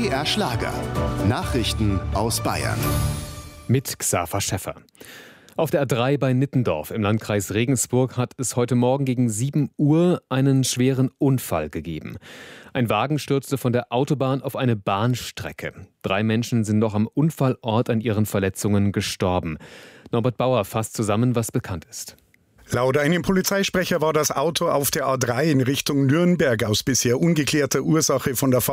BR Schlager. Nachrichten aus Bayern. Mit Xaver Schäffer. Auf der A3 bei Nittendorf im Landkreis Regensburg hat es heute Morgen gegen 7 Uhr einen schweren Unfall gegeben. Ein Wagen stürzte von der Autobahn auf eine Bahnstrecke. 3 Menschen sind noch am Unfallort an ihren Verletzungen gestorben. Norbert Bauer fasst zusammen, was bekannt ist. Laut einem Polizeisprecher war das Auto auf der A3 in Richtung Nürnberg aus bisher ungeklärter Ursache von der